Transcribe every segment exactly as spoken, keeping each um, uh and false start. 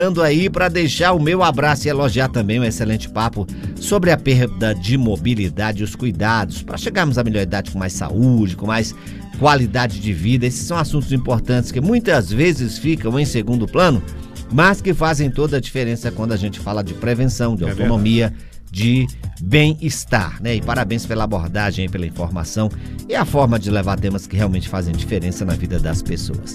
aí para deixar o meu abraço e elogiar também um excelente papo sobre a perda de mobilidade e os cuidados para chegarmos à melhor idade com mais saúde, com mais qualidade de vida. Esses são assuntos importantes que muitas vezes ficam em segundo plano, mas que fazem toda a diferença quando a gente fala de prevenção, de autonomia, de bem-estar, né? E parabéns pela abordagem, pela informação e a forma de levar temas que realmente fazem diferença na vida das pessoas.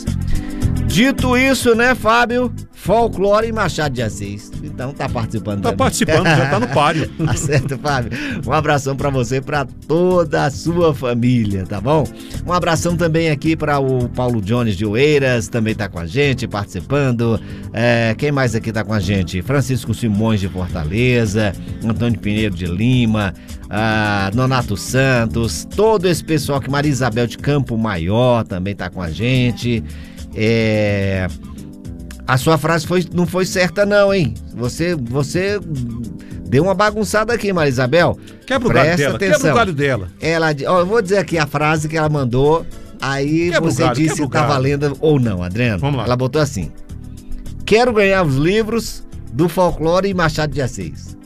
Dito isso, né, Fábio? Folclore e Machado de Assis. Então tá participando Tá também. participando, já tá no páreo. Tá certo, Fábio. Um abração pra você, pra toda a sua família, tá bom? Um abração também aqui pra o Paulo Jones de Oeiras, também tá com a gente, participando. É, quem mais aqui tá com a gente? Francisco Simões de Fortaleza, Antônio Pinheiro de Lima, ah, Nonato Santos, todo esse pessoal aqui, Maria Isabel de Campo Maior também tá com a gente. É... A sua frase foi, não foi certa não, hein? Você, você deu uma bagunçada aqui, Maria Isabel. Quebra o galho dela, atenção. quebra o galho dela. Ela, ó, eu vou dizer aqui a frase que ela mandou, aí quebra você galho, diz se tá valendo ou não, Adriano. Vamos lá. Ela botou assim: quero ganhar os livros do Folclore e Machado de Assis.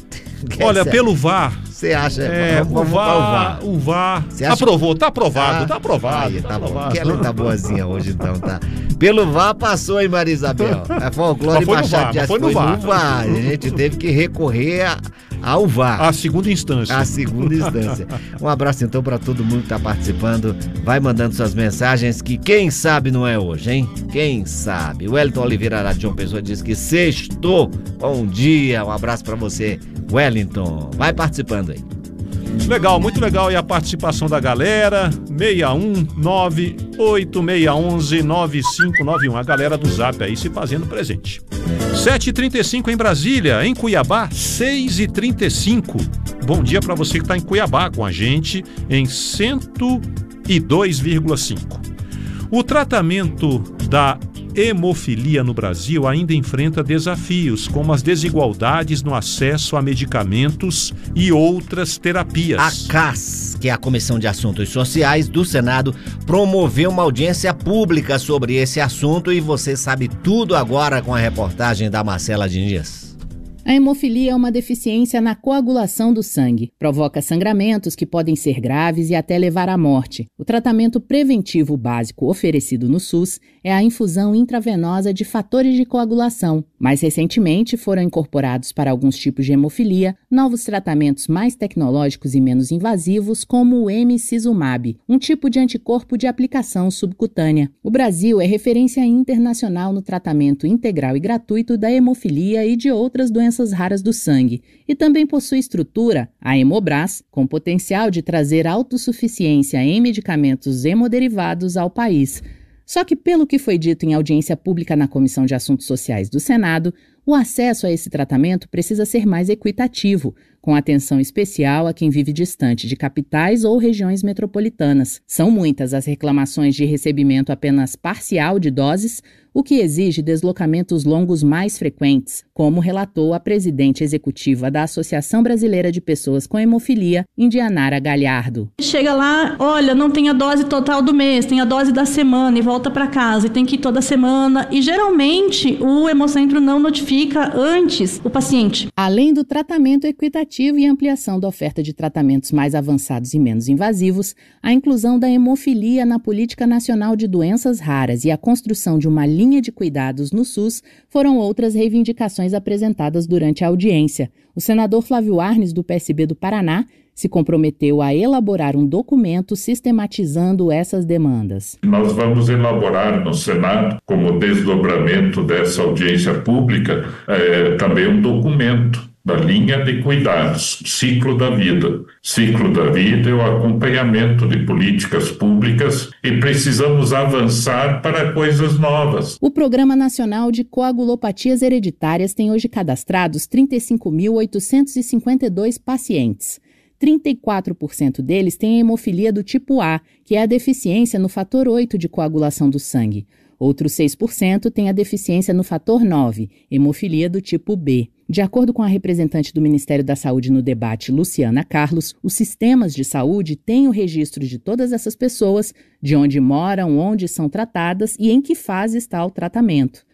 Olha, pelo V A R. Você acha? É, vamos, vamos o V A R, para o V A R. o V A R. Acha... Aprovou, tá aprovado, ah, tá aprovado. Aí, tá tá aprovado. bom. Kelly tá boazinha hoje, então, tá. Pelo V A R passou, hein, Maria Isabel? É Folclore e Machado de Assis. Foi no V A R. Foi no V A R. A gente teve que recorrer a, ao V A R. A segunda instância. A segunda instância. Um abraço, então, pra todo mundo que tá participando. Vai mandando suas mensagens, que quem sabe não é hoje, hein? Quem sabe? O Wellington Oliveira da João Pessoa diz que sextou. Bom dia, um abraço pra você, Wellington. Vai participando aí. Legal, muito legal. E a participação da galera, seis um nove oito seis um um nove cinco nove um, a galera do Zap aí se fazendo presente. sete e trinta e cinco em Brasília, em Cuiabá, seis e trinta e cinco. Bom dia para você que está em Cuiabá com a gente em cento e dois vírgula cinco. O tratamento da hemofilia no Brasil ainda enfrenta desafios, como as desigualdades no acesso a medicamentos e outras terapias. A C A S, que é a Comissão de Assuntos Sociais do Senado, promoveu uma audiência pública sobre esse assunto e você sabe tudo agora com a reportagem da Marcela Diniz. A hemofilia é uma deficiência na coagulação do sangue. Provoca sangramentos que podem ser graves e até levar à morte. O tratamento preventivo básico oferecido no SUS é a infusão intravenosa de fatores de coagulação. Mais recentemente, foram incorporados para alguns tipos de hemofilia novos tratamentos mais tecnológicos e menos invasivos, como o emicizumab, um tipo de anticorpo de aplicação subcutânea. O Brasil é referência internacional no tratamento integral e gratuito da hemofilia e de outras doenças raras do sangue, e também possui estrutura, a Hemobras, com potencial de trazer autossuficiência em medicamentos hemoderivados ao país. Só que, pelo que foi dito em audiência pública na Comissão de Assuntos Sociais do Senado, o acesso a esse tratamento precisa ser mais equitativo, com atenção especial a quem vive distante de capitais ou regiões metropolitanas. São muitas as reclamações de recebimento apenas parcial de doses, o que exige deslocamentos longos mais frequentes, como relatou a presidente executiva da Associação Brasileira de Pessoas com Hemofilia, Indianara Galhardo. Chega lá, olha, não tem a dose total do mês, tem a dose da semana e volta para casa e tem que ir toda semana, e geralmente o Hemocentro não notifica antes o paciente. Além do tratamento equitativo e ampliação da oferta de tratamentos mais avançados e menos invasivos, a inclusão da hemofilia na Política Nacional de Doenças Raras e a construção de uma linha de cuidados no SUS foram outras reivindicações apresentadas durante a audiência. O senador Flávio Arnes, do P S B do Paraná, se comprometeu a elaborar um documento sistematizando essas demandas. Nós vamos elaborar no Senado, como desdobramento dessa audiência pública, é, também um documento da linha de cuidados, ciclo da vida. Ciclo da vida é o acompanhamento de políticas públicas e precisamos avançar para coisas novas. O Programa Nacional de Coagulopatias Hereditárias tem hoje cadastrados trinta e cinco mil oitocentos e cinquenta e dois pacientes. trinta e quatro por cento deles têm a hemofilia do tipo A, que é a deficiência no fator oito de coagulação do sangue. Outros seis por cento têm a deficiência no fator nove, hemofilia do tipo B. De acordo com a representante do Ministério da Saúde no debate, Luciana Carlos, os sistemas de saúde têm o registro de todas essas pessoas, de onde moram, onde são tratadas e em que fase está o tratamento.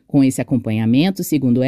Com esse acompanhamento, segundo